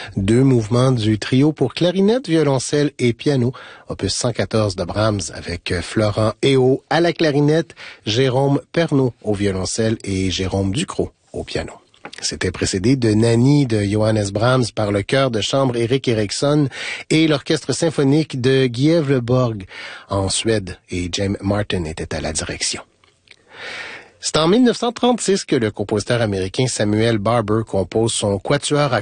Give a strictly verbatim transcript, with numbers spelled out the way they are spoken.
Deux mouvements du trio pour clarinette, violoncelle et piano, opus cent quatorze de Brahms, avec Florent Éo à la clarinette, Jérôme Pernaut au violoncelle et Jérôme Ducrot au piano. C'était précédé de Nanny de Johannes Brahms par le chœur de chambre Erik Eriksson et l'orchestre symphonique de Gävleborg en Suède, et James Martin était à la direction. C'est en mille neuf cent trente-six que le compositeur américain Samuel Barber compose son quatuor à